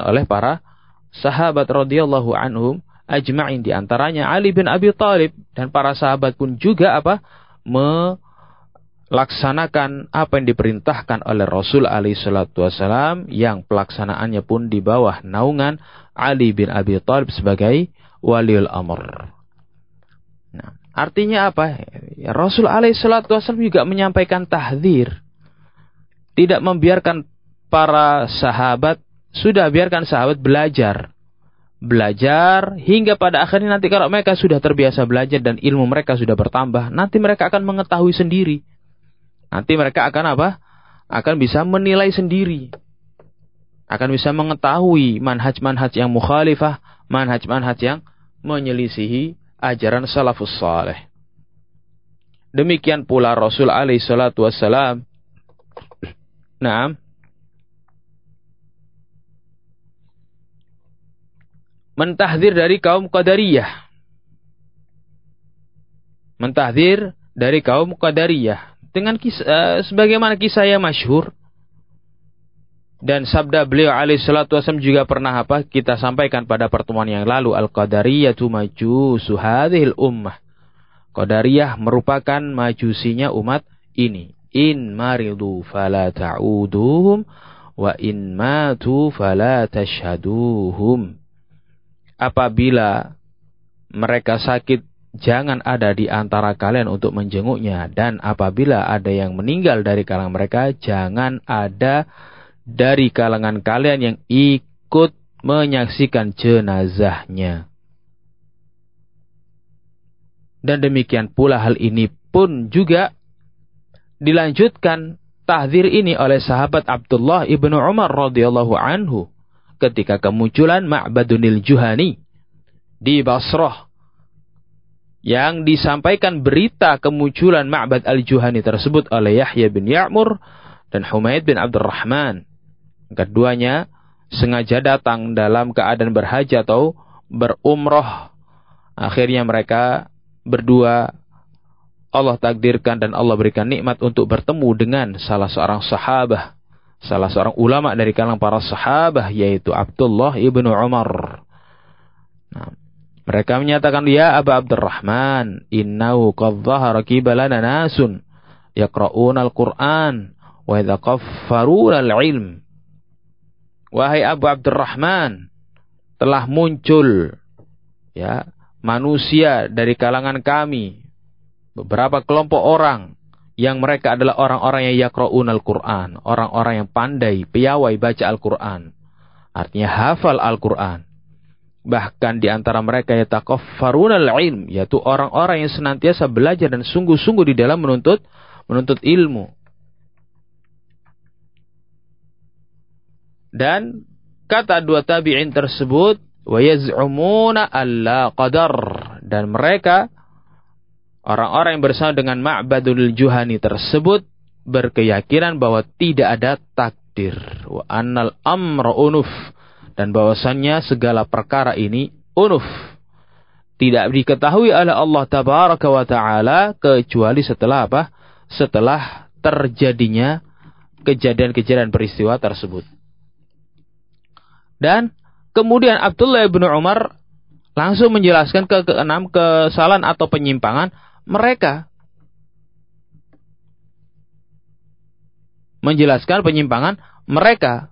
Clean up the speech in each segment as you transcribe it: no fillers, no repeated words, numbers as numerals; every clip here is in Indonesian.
oleh para sahabat radhiyallahu anhum ajma'in, di antaranya Ali bin Abi Thalib, dan para sahabat pun juga melaksanakan apa yang diperintahkan oleh Rasul alaihi salatu wasalam, yang pelaksanaannya pun di bawah naungan Ali bin Abi Thalib sebagai waliul amr. Nah, artinya apa? Ya, Rasul alaihi salatu wasalam juga menyampaikan tahdzir. Tidak membiarkan para sahabat, sudah biarkan sahabat belajar hingga pada akhirnya nanti kalau mereka sudah terbiasa belajar dan ilmu mereka sudah bertambah, nanti mereka akan mengetahui sendiri. Nanti mereka akan akan bisa menilai sendiri. Akan bisa mengetahui manhaj-manhaj yang mukhalifah, manhaj-manhaj yang menyelisihi ajaran salafus saleh. Demikian pula Rasul alaihi salatu wassalam. Naam. Mentahdzir dari kaum Qadariyah. Mentahdzir dari kaum Qadariyah. Dengan sebagaimana kisah yang masyhur. Dan sabda beliau alaihi salatu wasallam juga pernah kita sampaikan pada pertemuan yang lalu. Al-Qadariyatu majusu hadhil ummah. Qadariyah merupakan majusinya umat ini. In maridu fala ta'uduhum wa in matu fala tashhaduhum. Apabila mereka sakit, jangan ada di antara kalian untuk menjenguknya. Dan apabila ada yang meninggal dari kalangan mereka, jangan ada dari kalangan kalian yang ikut menyaksikan jenazahnya. Dan demikian pula hal ini pun juga dilanjutkan tahdzir ini oleh sahabat Abdullah ibnu Umar radhiyallahu anhu ketika kemunculan Ma'badunil Juhani di Basrah, yang disampaikan berita kemunculan Ma'bad al-Juhani tersebut oleh Yahya bin Ya'mur dan Humaid bin Abdurrahman. Keduanya sengaja datang dalam keadaan berhaji atau berumrah. Akhirnya mereka berdua Allah takdirkan dan Allah berikan nikmat untuk bertemu dengan salah seorang sahabah, salah seorang ulama dari kalangan para sahabah, yaitu Abdullah ibnu Umar. Nah, mereka menyatakan, ya Aba Abdurrahman, innahu qad dhahara kibalana nasun yaqra'una al-Qur'an wa yataqaffaruna al-ilm. Wahai Abu Abdurrahman, telah muncul manusia dari kalangan kami, beberapa kelompok orang yang mereka adalah orang-orang yang yaqra'una al-Qur'an, orang-orang yang pandai, piawai baca Al-Qur'an. Artinya hafal Al-Qur'an. Bahkan di antara mereka yataqaffaruna al-ilm, yaitu orang-orang yang senantiasa belajar dan sungguh-sungguh di dalam menuntut ilmu. Dan kata dua tabi'in tersebut, wa yaz'umuna alla qadar, dan mereka orang-orang yang bersama dengan Ma'badul Juhani tersebut berkeyakinan bahwa tidak ada takdir. Wa annal amra unuf, dan bahwasannya segala perkara ini unuf, tidak diketahui oleh Allah tabaraka wa ta'ala kecuali setelah setelah terjadinya kejadian-kejadian peristiwa tersebut. Dan kemudian Abdullah bin Umar langsung menjelaskan keenam kesalahan atau penyimpangan mereka. Menjelaskan penyimpangan mereka.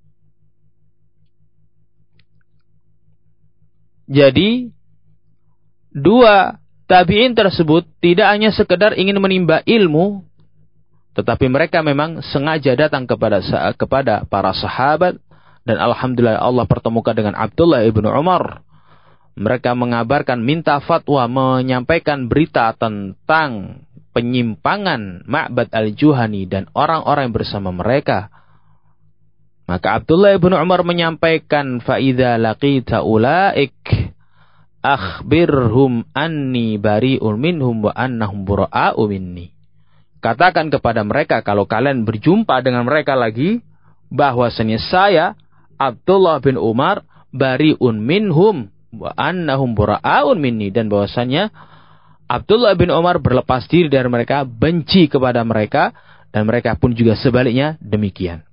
Jadi dua tabi'in tersebut tidak hanya sekedar ingin menimba ilmu, tetapi mereka memang sengaja datang kepada para sahabat. Dan alhamdulillah Allah pertemukan dengan Abdullah ibnu Umar. Mereka mengabarkan, minta fatwa, menyampaikan berita tentang penyimpangan Ma'bad al-Juhani dan orang-orang yang bersama mereka. Maka Abdullah ibnu Umar menyampaikan, فَإِذَا لَقِيتَ أُولَئِكَ أَخْبِرْهُمْ أَنِّي بَرِيءٌ مِّنْهُمْ وَأَنَّهُمْ بُرَآءُ مِنِّي. Katakan kepada mereka, kalau kalian berjumpa dengan mereka lagi, bahwasanya saya Abdullah bin Umar bari'un minhum wa annahum bura'un minni, dan bahwasanya Abdullah bin Umar berlepas diri dari mereka, benci kepada mereka, dan mereka pun juga sebaliknya demikian.